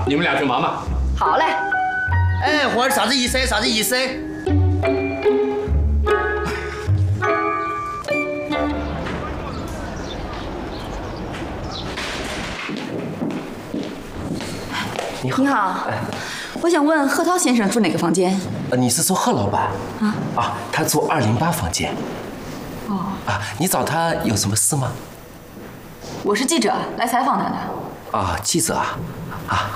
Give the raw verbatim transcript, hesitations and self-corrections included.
你们俩去忙吧。 好嘞。 哎，花儿啥子意思？啥子意思？ 你好。你好。我想问贺涛先生住哪个房间？ 呃，你是说贺老板？啊啊，他住二零八房间。哦。啊，你找他有什么事吗？ 我是记者，来采访他的。 啊，记者啊。啊，